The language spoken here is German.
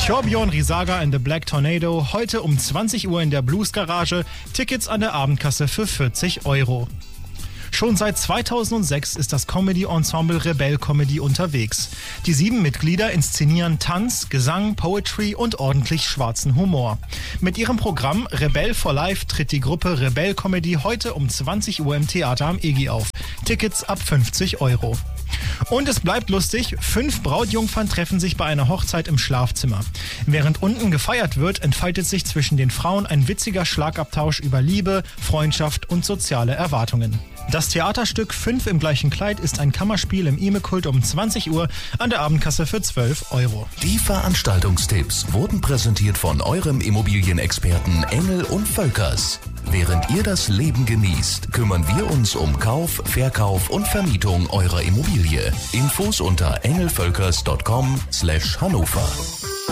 Thorbjörn Risager and the Black Tornado, heute um 20 Uhr in der Blues Garage, Tickets an der Abendkasse für 40 Euro. Schon seit 2006 ist das Comedy-Ensemble Rebell Comedy unterwegs. Die 7 Mitglieder inszenieren Tanz, Gesang, Poetry und ordentlich schwarzen Humor. Mit ihrem Programm Rebell for Life tritt die Gruppe Rebell Comedy heute um 20 Uhr im Theater am EGI auf. Tickets ab 50 Euro. Und es bleibt lustig, 5 Brautjungfern treffen sich bei einer Hochzeit im Schlafzimmer. Während unten gefeiert wird, entfaltet sich zwischen den Frauen ein witziger Schlagabtausch über Liebe, Freundschaft und soziale Erwartungen. Das Theaterstück 5 im gleichen Kleid ist ein Kammerspiel im Imme-Kult um 20 Uhr an der Abendkasse für 12 Euro. Die Veranstaltungstipps wurden präsentiert von eurem Immobilienexperten Engel und Völkers. Während ihr das Leben genießt, kümmern wir uns um Kauf, Verkauf und Vermietung eurer Immobilie. Infos unter engelvölkers.com/Hannover.